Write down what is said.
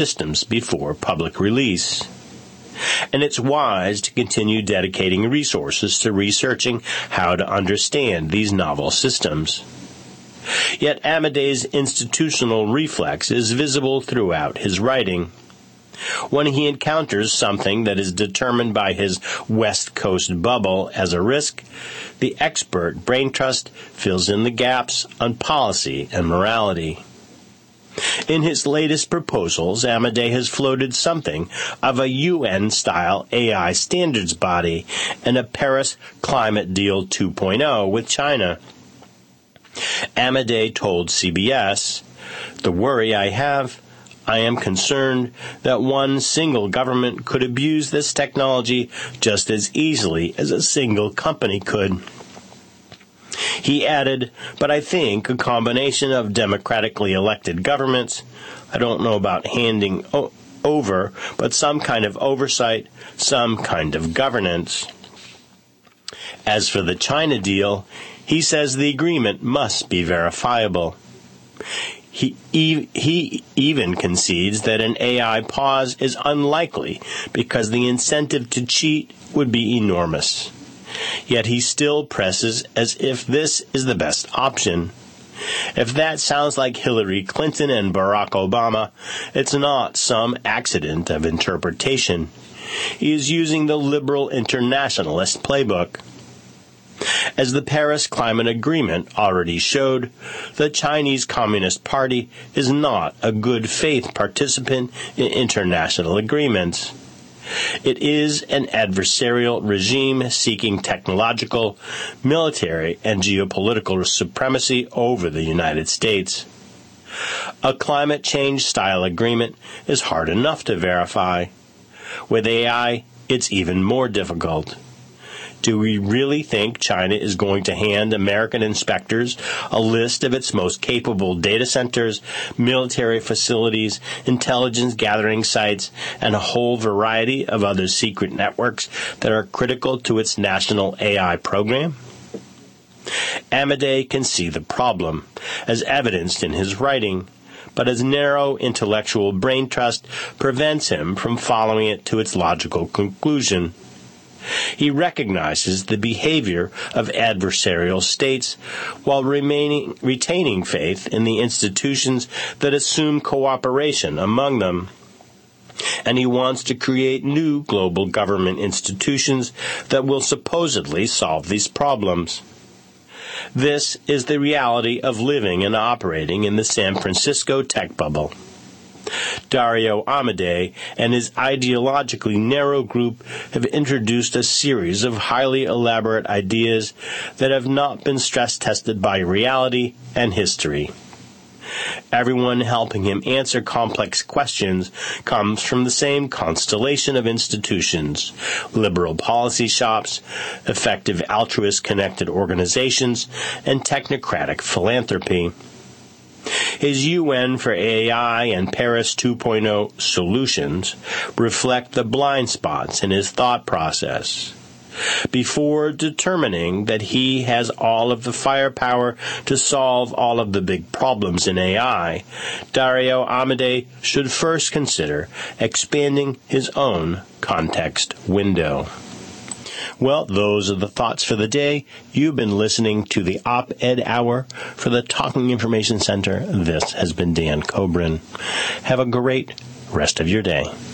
systems before public release. And it's wise to continue dedicating resources to researching how to understand these novel systems. Yet Amadei's institutional reflex is visible throughout his writing. When he encounters something that is determined by his West Coast bubble as a risk, the expert brain trust fills in the gaps on policy and morality. In his latest proposals, Amadei has floated something of a UN-style AI standards body and a Paris Climate Deal 2.0 with China. Amadei told CBS, "The worry I am concerned that one single government could abuse this technology just as easily as a single company could." He added, "But I think a combination of democratically elected governments, I don't know about handing over, but some kind of oversight, some kind of governance." As for the China deal, he says the agreement must be verifiable. He even concedes that an AI pause is unlikely because the incentive to cheat would be enormous. Yet he still presses as if this is the best option. If that sounds like Hillary Clinton and Barack Obama, it's not some accident of interpretation. He is using the liberal internationalist playbook. As the Paris Climate Agreement already showed, the Chinese Communist Party is not a good faith participant in international agreements. It is an adversarial regime seeking technological, military, and geopolitical supremacy over the United States. A climate change-style agreement is hard enough to verify. With AI, it's even more difficult. Do we really think China is going to hand American inspectors a list of its most capable data centers, military facilities, intelligence gathering sites, and a whole variety of other secret networks that are critical to its national AI program? Amadei can see the problem, as evidenced in his writing, but his narrow intellectual brain trust prevents him from following it to its logical conclusion. He recognizes the behavior of adversarial states while retaining faith in the institutions that assume cooperation among them. And he wants to create new global government institutions that will supposedly solve these problems. This is the reality of living and operating in the San Francisco tech bubble. Dario Amodei and his ideologically narrow group have introduced a series of highly elaborate ideas that have not been stress-tested by reality and history. Everyone helping him answer complex questions comes from the same constellation of institutions: liberal policy shops, effective altruist-connected organizations, and technocratic philanthropy. His UN for AI and Paris 2.0 solutions reflect the blind spots in his thought process. Before determining that he has all of the firepower to solve all of the big problems in AI, Dario Amodei should first consider expanding his own context window. Well, those are the thoughts for the day. You've been listening to the Op-Ed Hour for the Talking Information Center. This has been Dan Kobrin. Have a great rest of your day.